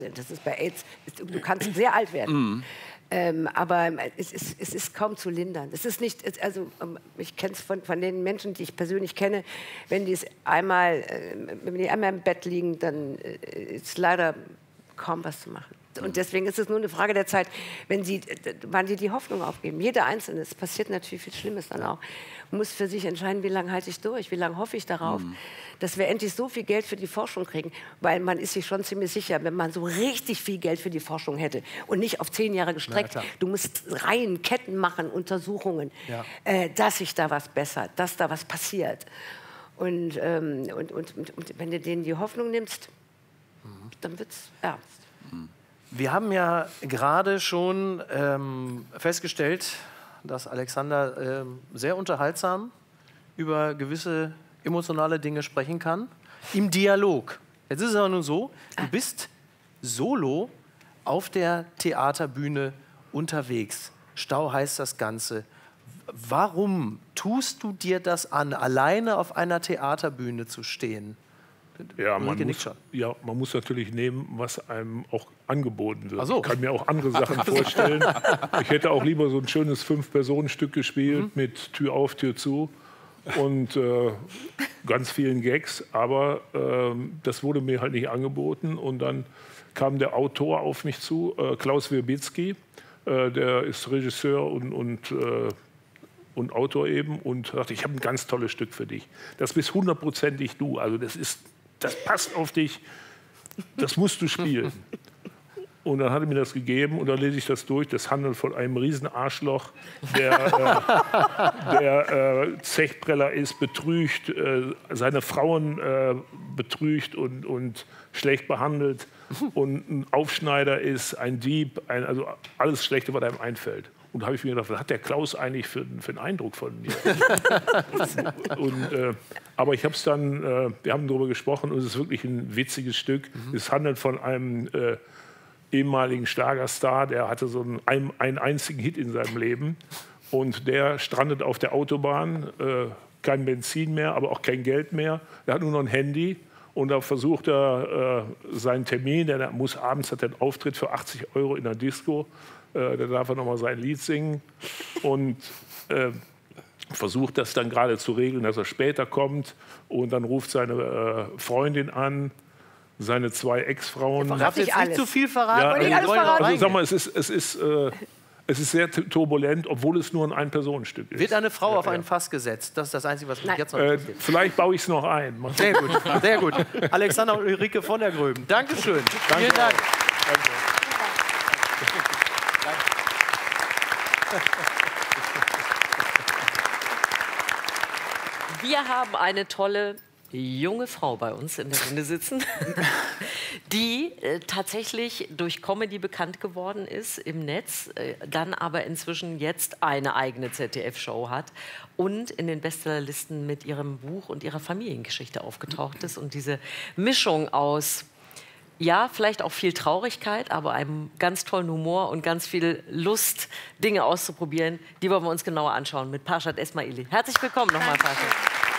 Das ist bei AIDS, du kannst sehr alt werden. Aber es ist kaum zu lindern. Es ist nicht, also ich kenne es von den Menschen, die ich persönlich kenne, wenn die einmal im Bett liegen, dann ist leider kaum was zu machen. Und deswegen ist es nur eine Frage der Zeit, wann sie die Hoffnung aufgeben. Jeder Einzelne, es passiert natürlich viel Schlimmes dann auch, muss für sich entscheiden, wie lange halte ich durch, wie lange hoffe ich darauf, dass wir endlich so viel Geld für die Forschung kriegen. Weil man ist sich schon ziemlich sicher, wenn man so richtig viel Geld für die Forschung hätte und nicht auf 10 Jahre gestreckt, du musst Reihen, Ketten machen, Untersuchungen, dass sich da was bessert, dass da was passiert. Und wenn du denen die Hoffnung nimmst, dann wird es ernst. Wir haben ja gerade schon festgestellt, dass Alexander sehr unterhaltsam über gewisse emotionale Dinge sprechen kann. Im Dialog. Jetzt ist es aber nun so, du bist solo auf der Theaterbühne unterwegs. Stau heißt das Ganze. Warum tust du dir das an, alleine auf einer Theaterbühne zu stehen? Ja, man muss natürlich nehmen, was einem auch angeboten wird. So. Ich kann mir auch andere Sachen vorstellen. Ich hätte auch lieber so ein schönes 5-Personen-Stück gespielt mit Tür auf, Tür zu und ganz vielen Gags. Aber das wurde mir halt nicht angeboten. Und dann kam der Autor auf mich zu, Klaus Wierbitzki. Der ist Regisseur und Autor eben und sagte, ich habe ein ganz tolles Stück für dich. Das bist 100%ig du. Also das passt auf dich, das musst du spielen. Und dann hat er mir das gegeben und dann lese ich das durch. Das handelt von einem Riesenarschloch, der Zechpreller ist, betrügt, seine Frauen betrügt und schlecht behandelt und ein Aufschneider ist, ein Dieb, also alles Schlechte, was einem einfällt. Und da habe ich mir gedacht, was hat der Klaus eigentlich für einen Eindruck von mir? Aber ich habe es dann, wir haben darüber gesprochen und es ist wirklich ein witziges Stück. Es handelt von einem ehemaligen Schlagerstar, der hatte so einen einzigen Hit in seinem Leben. Und der strandet auf der Autobahn, kein Benzin mehr, aber auch kein Geld mehr. Er hat nur noch ein Handy. Und da versucht er seinen Termin, der muss abends, hat er einen Auftritt für 80 € in der Disco. Da darf er nochmal sein Lied singen und versucht das dann gerade zu regeln, dass er später kommt. Und dann ruft seine Freundin an, seine 2 Ex-Frauen. Darf jetzt nicht zu viel verraten? Ja, also sag mal, es ist sehr turbulent, obwohl es nur ein Ein-Personen-Stück ist. Wird eine Frau auf ein Fass gesetzt? Das ist das Einzige, was mich jetzt noch interessiert. Vielleicht baue ich es noch ein. Sehr gut, sehr gut. Alexander und Ulrike von der Gröben. Dankeschön. Danke. Vielen Dank. Danke. Wir haben eine tolle junge Frau bei uns in der Runde sitzen, die tatsächlich durch Comedy bekannt geworden ist im Netz, dann aber inzwischen jetzt eine eigene ZDF-Show hat und in den Bestsellerlisten mit ihrem Buch und ihrer Familiengeschichte aufgetaucht ist. Und diese Mischung aus, ja, vielleicht auch viel Traurigkeit, aber einem ganz tollen Humor und ganz viel Lust, Dinge auszuprobieren, die wollen wir uns genauer anschauen mit Parshad Esmaili. Herzlich willkommen nochmal, Parshad.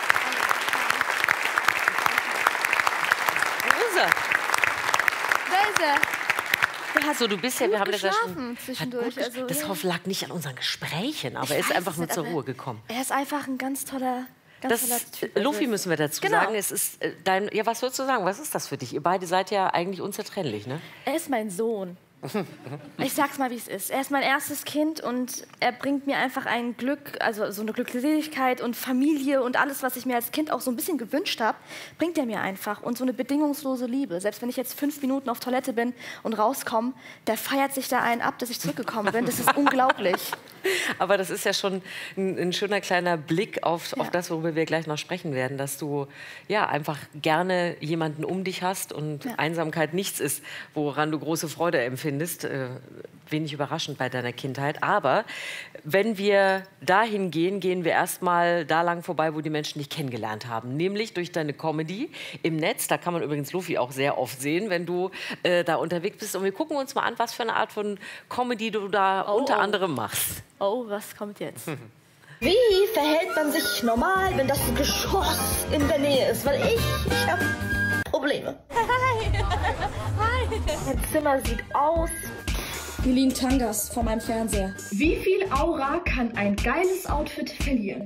Also, du bist ja, wir haben das ja schon zwischendurch. Also, das lag nicht an unseren Gesprächen, aber er ist einfach nur zur Ruhe gekommen. Er ist einfach ein ganz toller Typ. Luffy müssen wir dazu sagen. Es ist ja, was würdest du sagen? Was ist das für dich? Ihr beide seid ja eigentlich unzertrennlich, ne? Er ist mein Sohn. Ich sag's mal, wie es ist. Er ist mein erstes Kind und er bringt mir einfach ein Glück, also so eine Glückseligkeit und Familie und alles, was ich mir als Kind auch so ein bisschen gewünscht habe, bringt er mir einfach. Und so eine bedingungslose Liebe. Selbst wenn ich jetzt 5 Minuten auf Toilette bin und rauskomme, der feiert sich da einen ab, dass ich zurückgekommen bin. Das ist unglaublich. Aber das ist ja schon ein schöner kleiner Blick auf das, worüber wir gleich noch sprechen werden, dass du ja einfach gerne jemanden um dich hast und Einsamkeit nichts ist, woran du große Freude empfindest. Wenig überraschend bei deiner Kindheit. Aber wenn wir dahin gehen, gehen wir erstmal da lang vorbei, wo die Menschen dich kennengelernt haben. Nämlich durch deine Comedy im Netz. Da kann man übrigens Luffy auch sehr oft sehen, wenn du da unterwegs bist. Und wir gucken uns mal an, was für eine Art von Comedy du da unter anderem machst. Oh, was kommt jetzt? Wie verhält man sich normal, wenn das Geschoss in der Nähe ist? Weil ich habe Probleme. Hey, Hi. Mein Zimmer sieht aus. Hier liegen Tangas vor meinem Fernseher. Wie viel Aura kann ein geiles Outfit verlieren?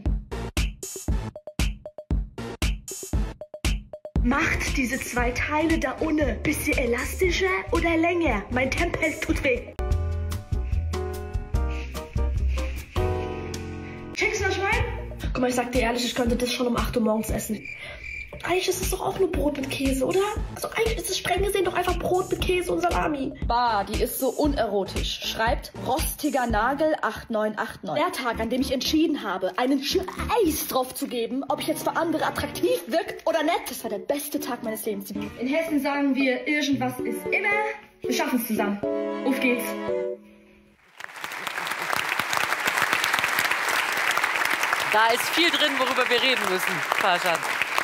Macht diese 2 Teile da unten bisschen elastischer oder länger? Mein Tempel tut weh. Checkst du das, Schwein? Guck mal, ich sag dir ehrlich, ich könnte das schon um 8 Uhr morgens essen. Eigentlich ist es doch auch nur Brot mit Käse, oder? Also eigentlich ist es streng gesehen doch einfach Brot mit Käse und Salami. Bah, die ist so unerotisch. Schreibt rostiger Nagel 8989. Der Tag, an dem ich entschieden habe, einen Scheiß drauf zu geben, ob ich jetzt für andere attraktiv wirkt oder nicht, das war der beste Tag meines Lebens. In Hessen sagen wir, irgendwas ist immer. Wir schaffen es zusammen. Auf geht's. Da ist viel drin, worüber wir reden müssen, Farshad.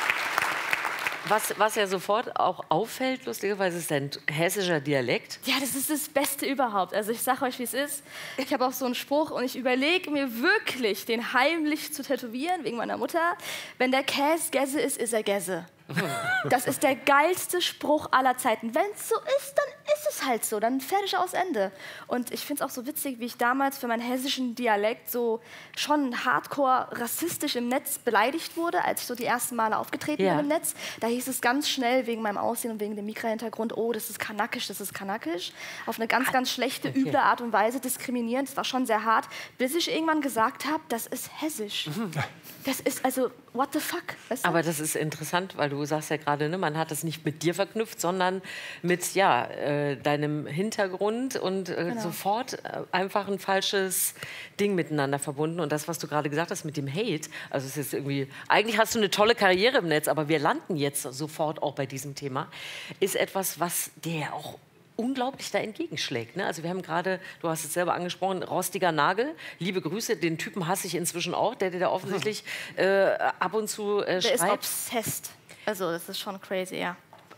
Was ja sofort auch auffällt, lustigerweise, ist dein hessischer Dialekt. Ja, das ist das Beste überhaupt. Also ich sage euch, wie es ist. Ich habe auch so einen Spruch und ich überlege mir wirklich, den heimlich zu tätowieren, wegen meiner Mutter. Wenn der Käse Gäse ist, ist er Gäse. Das ist der geilste Spruch aller Zeiten. Wenn es so ist, dann ist es halt so. Dann fertig aus Ende. Und ich finde es auch so witzig, wie ich damals für meinen hessischen Dialekt so schon hardcore rassistisch im Netz beleidigt wurde, als ich so die ersten Male aufgetreten bin im Netz. Da hieß es ganz schnell wegen meinem Aussehen und wegen dem Mikra-Hintergrund, oh, das ist kanackisch, das ist kanackisch. Auf eine ganz, ganz schlechte, üble Art und Weise diskriminierend. Das war schon sehr hart, bis ich irgendwann gesagt habe, das ist hessisch. Das ist also, what the fuck? Weißt du? Aber das ist interessant, weil du sagst ja gerade, ne, man hat es nicht mit dir verknüpft, sondern mit deinem Hintergrund und sofort einfach ein falsches Ding miteinander verbunden. Und das, was du gerade gesagt hast mit dem Hate, also es ist irgendwie, eigentlich hast du eine tolle Karriere im Netz, aber wir landen jetzt sofort auch bei diesem Thema, ist etwas, was dir auch unglaublich da entgegenschlägt. Ne? Also wir haben gerade, du hast es selber angesprochen, rostiger Nagel. Liebe Grüße, den Typen hasse ich inzwischen auch, der dir da offensichtlich ab und zu schreibt. Der ist obsessed. Also das ist schon crazy, ja.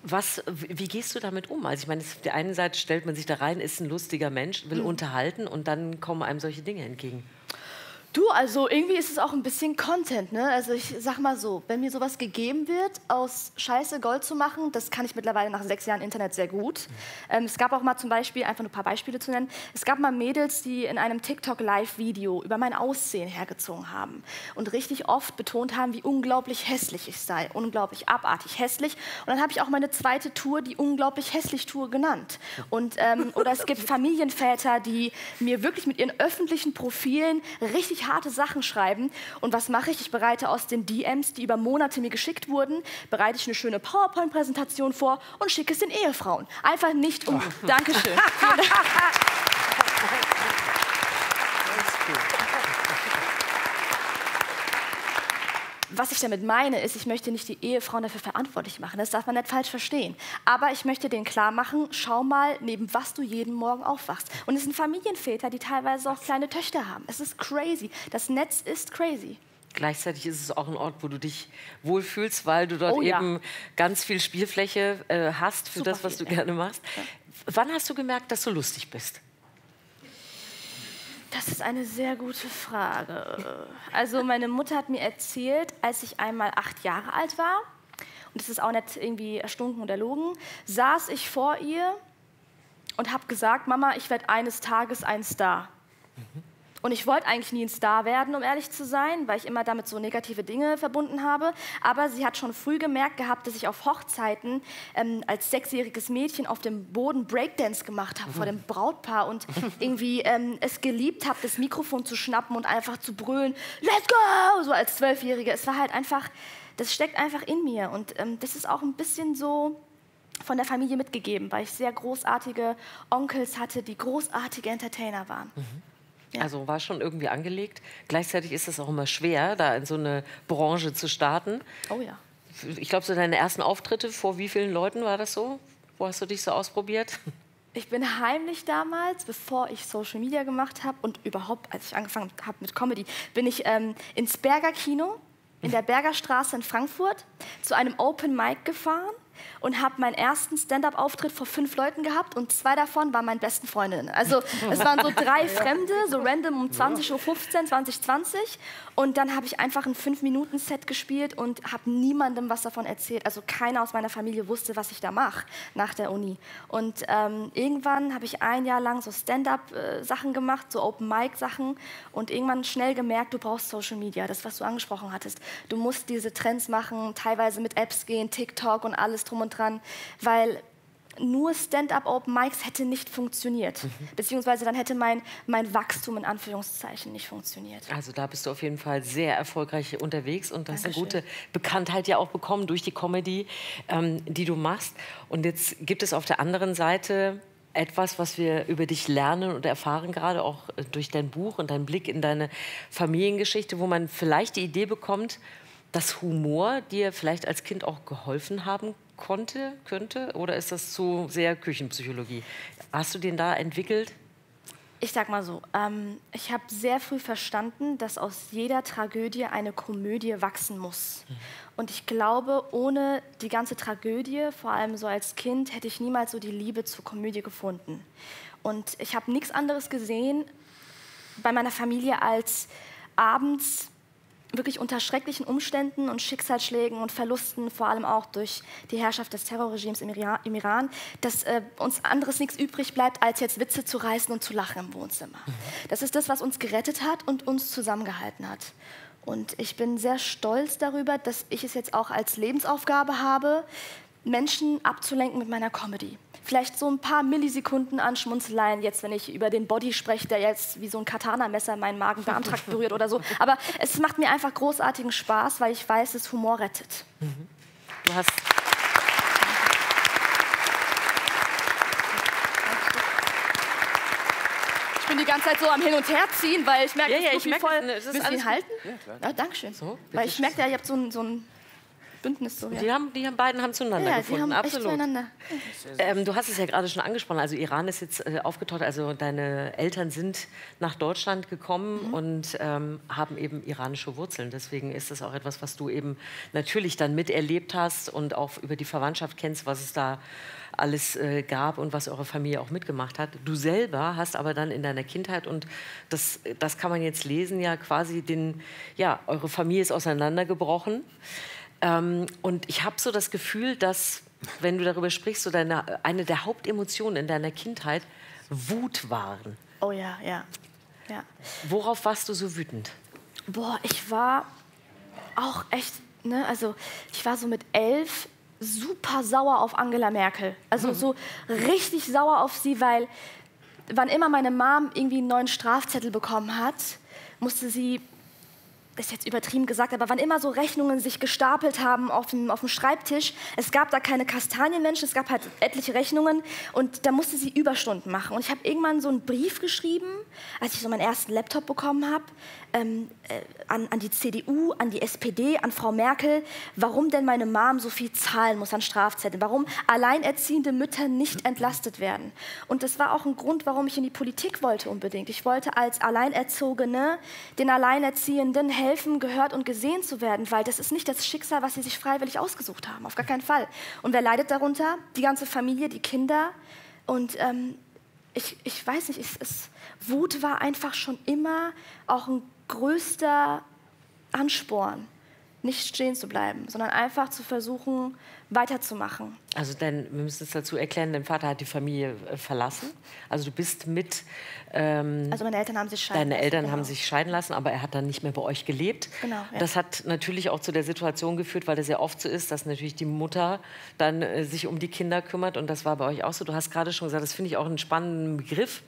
Wie gehst du damit um? Also ich meine, auf der einen Seite stellt man sich da rein, ist ein lustiger Mensch, will unterhalten und dann kommen einem solche Dinge entgegen. Du, also irgendwie ist es auch ein bisschen Content, ne? Also ich sag mal so, wenn mir sowas gegeben wird, aus Scheiße Gold zu machen, das kann ich mittlerweile nach 6 Jahren Internet sehr gut. Es gab auch mal zum Beispiel, einfach nur ein paar Beispiele zu nennen, es gab mal Mädels, die in einem TikTok-Live-Video über mein Aussehen hergezogen haben und richtig oft betont haben, wie unglaublich hässlich ich sei, unglaublich abartig hässlich. Und dann habe ich auch meine zweite Tour die unglaublich hässlich Tour genannt. Und, oder es gibt Familienväter, die mir wirklich mit ihren öffentlichen Profilen richtig harte Sachen schreiben. Und was mache ich? Ich bereite aus den DMs, die über Monate mir geschickt wurden, bereite ich eine schöne PowerPoint-Präsentation vor und schicke es den Ehefrauen. Einfach nicht um. Dankeschön. Was ich damit meine, ist, ich möchte nicht die Ehefrauen dafür verantwortlich machen. Das darf man nicht falsch verstehen. Aber ich möchte denen klar machen, schau mal, neben was du jeden Morgen aufwachst. Und es sind Familienväter, die teilweise auch kleine Töchter haben. Es ist crazy. Das Netz ist crazy. Gleichzeitig ist es auch ein Ort, wo du dich wohlfühlst, weil du dort eben ganz viel Spielfläche hast für das, was du gerne machst. Ja. Wann hast du gemerkt, dass du lustig bist? Das ist eine sehr gute Frage. Also meine Mutter hat mir erzählt, als ich einmal 8 Jahre alt war, und das ist auch nicht irgendwie erstunken oder erlogen, saß ich vor ihr und habe gesagt, Mama, ich werde eines Tages ein Star. Und ich wollte eigentlich nie ein Star werden, um ehrlich zu sein, weil ich immer damit so negative Dinge verbunden habe. Aber sie hat schon früh gemerkt gehabt, dass ich auf Hochzeiten als 6-jähriges Mädchen auf dem Boden Breakdance gemacht habe vor dem Brautpaar und irgendwie es geliebt habe, das Mikrofon zu schnappen und einfach zu brüllen, let's go, so als 12-Jährige. Es war halt einfach, das steckt einfach in mir und das ist auch ein bisschen so von der Familie mitgegeben, weil ich sehr großartige Onkels hatte, die großartige Entertainer waren. Ja. Also war schon irgendwie angelegt. Gleichzeitig ist es auch immer schwer, da in so eine Branche zu starten. Oh ja. Ich glaube, so deine ersten Auftritte, vor wie vielen Leuten war das so? Wo hast du dich so ausprobiert? Ich bin heimlich damals, bevor ich Social Media gemacht habe und überhaupt, als ich angefangen habe mit Comedy, bin ich ins Berger Kino in der Bergerstraße in Frankfurt zu einem Open Mic gefahren. und habe meinen ersten Stand-up-Auftritt vor 5 Leuten gehabt und 2 davon waren meine besten Freundinnen. Also es waren so 3 Fremde, so random um 20:15 Uhr, 20:20. Und dann habe ich einfach ein 5-Minuten-Set gespielt und habe niemandem was davon erzählt. Also keiner aus meiner Familie wusste, was ich da mache nach der Uni. Und irgendwann habe ich 1 Jahr lang so Stand-up-Sachen gemacht, so Open-Mic-Sachen. Und irgendwann schnell gemerkt, du brauchst Social Media, das, was du angesprochen hattest. Du musst diese Trends machen, teilweise mit Apps gehen, TikTok und alles drum und dran, weil nur Stand-up Open Mics hätte nicht funktioniert. Beziehungsweise dann hätte mein Wachstum in Anführungszeichen nicht funktioniert. Also da bist du auf jeden Fall sehr erfolgreich unterwegs und hast eine gute Bekanntheit ja auch bekommen durch die Comedy, die du machst. Und jetzt gibt es auf der anderen Seite etwas, was wir über dich lernen und erfahren, gerade auch durch dein Buch und deinen Blick in deine Familiengeschichte, wo man vielleicht die Idee bekommt, dass Humor dir vielleicht als Kind auch geholfen haben könnte? Oder ist das zu sehr Küchenpsychologie? Hast du den da entwickelt? Ich sag mal so, ich habe sehr früh verstanden, dass aus jeder Tragödie eine Komödie wachsen muss. Und ich glaube, ohne die ganze Tragödie, vor allem so als Kind, hätte ich niemals so die Liebe zur Komödie gefunden. Und ich habe nichts anderes gesehen bei meiner Familie als abends wirklich unter schrecklichen Umständen und Schicksalsschlägen und Verlusten, vor allem auch durch die Herrschaft des Terrorregimes im Iran, dass uns anderes nichts übrig bleibt, als jetzt Witze zu reißen und zu lachen im Wohnzimmer. Das ist das, was uns gerettet hat und uns zusammengehalten hat. Und ich bin sehr stolz darüber, dass ich es jetzt auch als Lebensaufgabe habe, Menschen abzulenken mit meiner Comedy. Vielleicht so ein paar Millisekunden an Schmunzeleien, jetzt, wenn ich über den Body spreche, der jetzt wie so ein Katana-Messer meinen Magen-Darm-Trakt berührt oder so. Aber es macht mir einfach großartigen Spaß, weil ich weiß, dass Humor rettet. Du hast... Ich bin die ganze Zeit so am Hin- und Herziehen, weil ich merke, dass du voll... Das Willst du ihn halten? Ja, dankeschön. So, weil ich merke, ihr habt so ein Bündnis. So, ja. Die beiden haben zueinander gefunden, die haben absolut. Echt zueinander. Du hast es ja gerade schon angesprochen, also Iran ist jetzt aufgetaucht, also deine Eltern sind nach Deutschland gekommen und haben eben iranische Wurzeln. Deswegen ist das auch etwas, was du eben natürlich dann miterlebt hast und auch über die Verwandtschaft kennst, was es da alles gab und was eure Familie auch mitgemacht hat. Du selber hast aber dann in deiner Kindheit, und das kann man jetzt lesen, ja quasi eure Familie ist auseinandergebrochen. Und ich habe so das Gefühl, dass, wenn du darüber sprichst, so eine der Hauptemotionen in deiner Kindheit Wut waren. Oh ja. Worauf warst du so wütend? Boah, ich war auch echt, also ich war so mit 11 super sauer auf Angela Merkel. Also so richtig sauer auf sie, weil wann immer meine Mom irgendwie einen neuen Strafzettel bekommen hat, musste sie, das ist jetzt übertrieben gesagt, aber wann immer so Rechnungen sich gestapelt haben auf dem Schreibtisch, es gab da keine Kastanienmenschen, es gab halt etliche Rechnungen und da musste sie Überstunden machen. Und ich habe irgendwann so einen Brief geschrieben, als ich so meinen ersten Laptop bekommen habe, an die CDU, an die SPD, an Frau Merkel, warum denn meine Mom so viel zahlen muss an Strafzetteln, warum alleinerziehende Mütter nicht entlastet werden. Und das war auch ein Grund, warum ich in die Politik wollte unbedingt. Ich wollte als Alleinerzogene den Alleinerziehenden helfen, gehört und gesehen zu werden, weil das ist nicht das Schicksal, was sie sich freiwillig ausgesucht haben, auf gar keinen Fall. Und wer leidet darunter? Die ganze Familie, die Kinder. Und ich weiß nicht, Wut war einfach schon immer auch ein größter Ansporn, nicht stehen zu bleiben, sondern einfach zu versuchen, weiterzumachen. Also wir müssen es dazu erklären, dein Vater hat die Familie verlassen. Also du bist mit... also meine Eltern haben sich scheiden lassen. Deine Eltern haben sich scheiden lassen, aber er hat dann nicht mehr bei euch gelebt. Genau, ja. Das hat natürlich auch zu der Situation geführt, weil das ja oft so ist, dass natürlich die Mutter dann sich um die Kinder kümmert. Und das war bei euch auch so. Du hast gerade schon gesagt, das finde ich auch einen spannenden Begriff.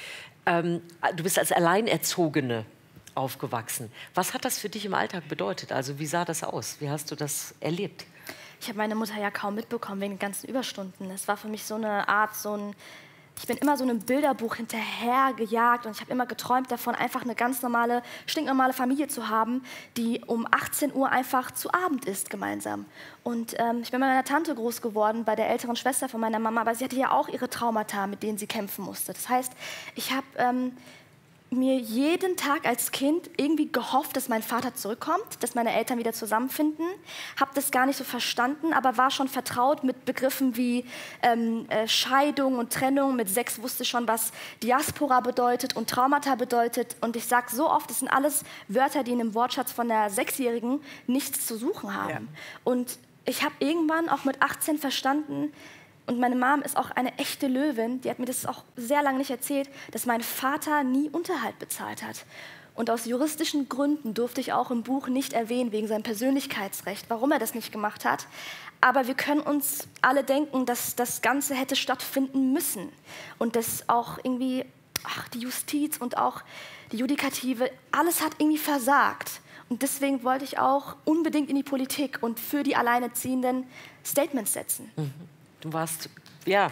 Du bist als Alleinerzogene aufgewachsen. Was hat das für dich im Alltag bedeutet? Also wie sah das aus? Wie hast du das erlebt? Ich habe meine Mutter ja kaum mitbekommen wegen den ganzen Überstunden. Es war für mich so eine Art, ich bin immer so einem Bilderbuch hinterhergejagt und ich habe immer geträumt davon, einfach eine ganz normale, stinknormale Familie zu haben, die um 18 Uhr einfach zu Abend isst gemeinsam. Und ich bin bei meiner Tante groß geworden, bei der älteren Schwester von meiner Mama, aber sie hatte ja auch ihre Traumata, mit denen sie kämpfen musste. Das heißt, ich habe mir jeden Tag als Kind irgendwie gehofft, dass mein Vater zurückkommt, dass meine Eltern wieder zusammenfinden. Habe das gar nicht so verstanden, aber war schon vertraut mit Begriffen wie Scheidung und Trennung. Mit 6 wusste ich schon, was Diaspora bedeutet und Traumata bedeutet. Und ich sage so oft, das sind alles Wörter, die in einem Wortschatz von einer 6-Jährigen nichts zu suchen haben. Ja. Und ich habe irgendwann auch mit 18 verstanden, und meine Mom ist auch eine echte Löwin, die hat mir das auch sehr lange nicht erzählt, dass mein Vater nie Unterhalt bezahlt hat. Und aus juristischen Gründen durfte ich auch im Buch nicht erwähnen, wegen seinem Persönlichkeitsrecht, warum er das nicht gemacht hat. Aber wir können uns alle denken, dass das Ganze hätte stattfinden müssen. Und dass auch irgendwie die Justiz und auch die Judikative, alles hat irgendwie versagt. Und deswegen wollte ich auch unbedingt in die Politik und für die Alleinerziehenden Statements setzen. Mhm. Du warst, ja,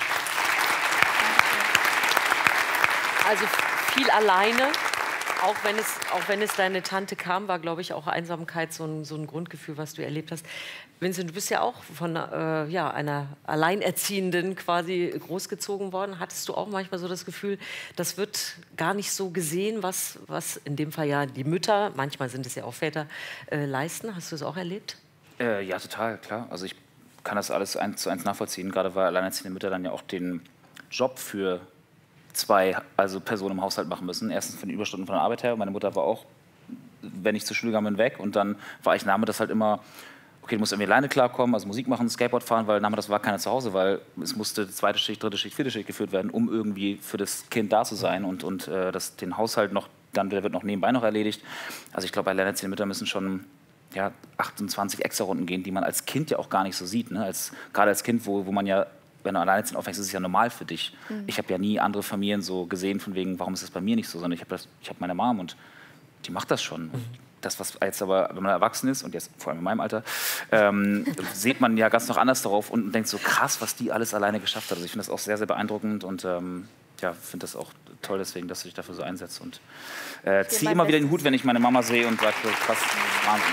also viel alleine, auch wenn es deine Tante kam, war, glaube ich, auch Einsamkeit so ein Grundgefühl, was du erlebt hast. Vincent, du bist ja auch von einer Alleinerziehenden quasi großgezogen worden. Hattest du auch manchmal so das Gefühl, das wird gar nicht so gesehen, was in dem Fall ja die Mütter, manchmal sind es ja auch Väter, leisten? Hast du es auch erlebt? Ja, total, klar. Also ich kann das alles 1:1 nachvollziehen, gerade weil alleinerziehende Mütter dann ja auch den Job für 2 Personen im Haushalt machen müssen. Erstens für die Überstunden von der Arbeit her. Meine Mutter war auch, wenn ich zur Schule gegangen bin, weg. Und dann war ich das halt immer, okay, du musst irgendwie alleine klarkommen, also Musik machen, Skateboard fahren, weil das war keiner zu Hause, weil es musste 2. Schicht, 3. Schicht, 4. Schicht geführt werden, um irgendwie für das Kind da zu sein. Und den Haushalt noch, der wird noch nebenbei noch erledigt. Also ich glaube, alleinerziehende Mütter müssen schon 28 Extra-Runden gehen, die man als Kind ja auch gar nicht so sieht. Ne? Gerade als Kind, wo man ja, wenn du alleinerziehend aufwächst, ist es ja normal für dich. Mhm. Ich habe ja nie andere Familien so gesehen, von wegen, warum ist das bei mir nicht so, sondern ich habe meine Mom und die macht das schon. Mhm. Das, was jetzt aber, wenn man erwachsen ist, und jetzt vor allem in meinem Alter, sieht man ja ganz noch anders darauf und denkt so, krass, was die alles alleine geschafft hat. Also ich finde das auch sehr, sehr beeindruckend und finde das auch toll deswegen, dass du dich dafür so einsetzt. Und ziehe immer wieder den Hut, wenn ich meine Mama sehe und sage, krass, Wahnsinn.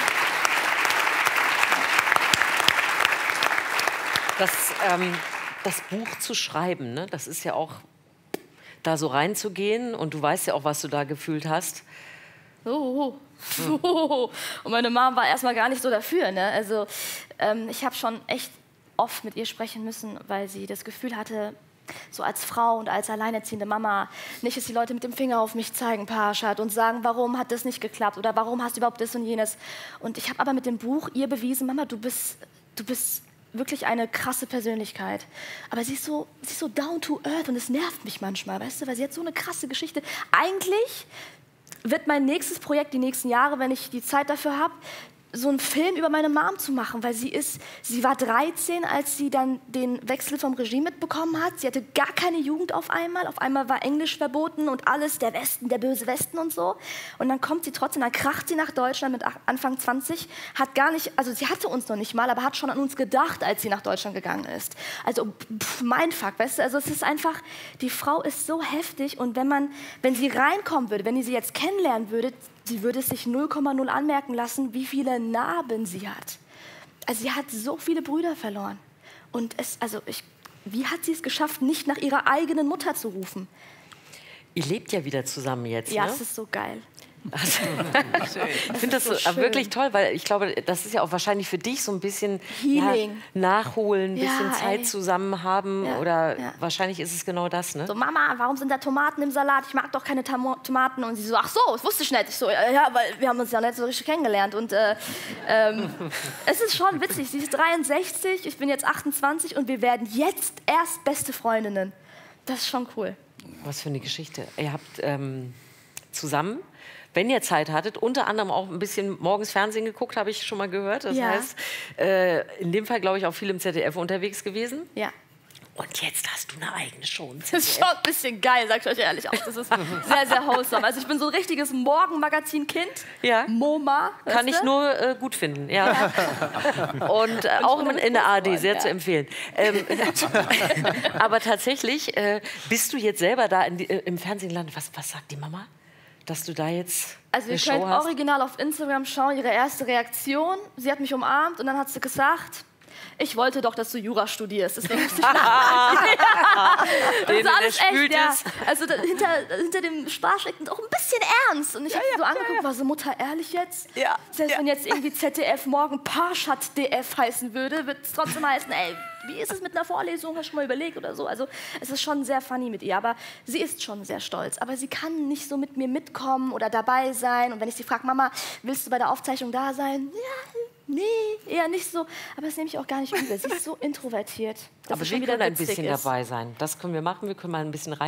Das Buch zu schreiben, ne? Das ist ja auch, da so reinzugehen und du weißt ja auch, was du da gefühlt hast. Und meine Mom war erstmal gar nicht so dafür. Ne? Also ich habe schon echt oft mit ihr sprechen müssen, weil sie das Gefühl hatte, so als Frau und als alleinerziehende Mama, nicht, dass die Leute mit dem Finger auf mich zeigen, Parshad, und sagen, warum hat das nicht geklappt oder warum hast du überhaupt das und jenes. Und ich habe aber mit dem Buch ihr bewiesen, Mama, du bist wirklich eine krasse Persönlichkeit. Aber sie ist so down to earth und es nervt mich manchmal, weißt du, weil sie hat so eine krasse Geschichte. Eigentlich wird mein nächstes Projekt die nächsten Jahre, wenn ich die Zeit dafür habe, so einen Film über meine Mom zu machen, weil sie war 13, als sie dann den Wechsel vom Regime mitbekommen hat. Sie hatte gar keine Jugend auf einmal war Englisch verboten und alles, der Westen, der böse Westen und so. Und dann kommt sie trotzdem, dann kracht sie nach Deutschland mit Anfang 20, hat gar nicht, also sie hatte uns noch nicht mal, aber hat schon an uns gedacht, als sie nach Deutschland gegangen ist. Also Mindfuck, weißt du, also es ist einfach, die Frau ist so heftig und wenn sie reinkommen würde, wenn ihr sie jetzt kennenlernen würdet, sie würde es sich 0,0 anmerken lassen, wie viele Narben sie hat. Also sie hat so viele Brüder verloren. Und wie hat sie es geschafft, nicht nach ihrer eigenen Mutter zu rufen? Ihr lebt ja wieder zusammen jetzt, ja, ne? es ist so geil. Also, ich finde das so wirklich toll, weil ich glaube, das ist ja auch wahrscheinlich für dich so ein bisschen nachholen, ein bisschen Zeit zusammen haben oder wahrscheinlich ist es genau das, ne? So, Mama, warum sind da Tomaten im Salat? Ich mag doch keine Tomaten. Und sie so, ach so, das wusste ich nicht. Ich so, ja, weil wir haben uns ja nicht so richtig kennengelernt. Und es ist schon witzig, sie ist 63, ich bin jetzt 28 und wir werden jetzt erst beste Freundinnen. Das ist schon cool. Was für eine Geschichte. Ihr habt zusammen, wenn ihr Zeit hattet, unter anderem auch ein bisschen morgens Fernsehen geguckt, habe ich schon mal gehört. Das heißt, in dem Fall, glaube ich, auch viel im ZDF unterwegs gewesen. Ja. Und jetzt hast du eine eigene Show. Das ist schon ein bisschen geil, sag ich euch ehrlich auch. Das ist sehr, sehr wholesome. Also ich bin so ein richtiges Morgenmagazin-Kind. Ja. MoMA. Kann ich nur gut finden. Ja. Und auch in der ARD sehr zu empfehlen. Aber tatsächlich bist du jetzt selber da im Fernsehen gelandet. Was sagt die Mama? Dass du da jetzt Also ihr könnt original auf Instagram schauen, ihre erste Reaktion. Sie hat mich umarmt und dann hat sie gesagt, ich wollte doch, dass du Jura studierst. Deswegen musste ich lachen. Das ist alles echt, ja. Also hinter dem Spaß steckt auch ein bisschen ernst. Und ich habe so angeguckt, war so, Mutter, ehrlich jetzt? Ja. Selbst wenn jetzt irgendwie ZDF morgen Parshad DF heißen würde, wird es trotzdem heißen, ey, wie ist es mit einer Vorlesung? Hast du schon mal überlegt oder so? Also es ist schon sehr funny mit ihr, aber sie ist schon sehr stolz. Aber sie kann nicht so mit mir mitkommen oder dabei sein. Und wenn ich sie frage, Mama, willst du bei der Aufzeichnung da sein? Ja, nee, eher nicht so. Aber das nehme ich auch gar nicht übel. Sie ist so introvertiert. Aber wir können ein bisschen dabei sein. Das können wir machen. Wir können mal ein bisschen rein.